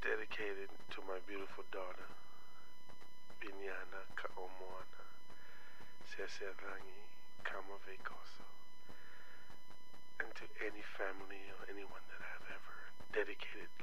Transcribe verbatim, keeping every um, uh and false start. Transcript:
dedicated to my beautiful daughter, Vinyana Kaomoana Seserangi Kamavekoso, and to any family or anyone that I've ever dedicated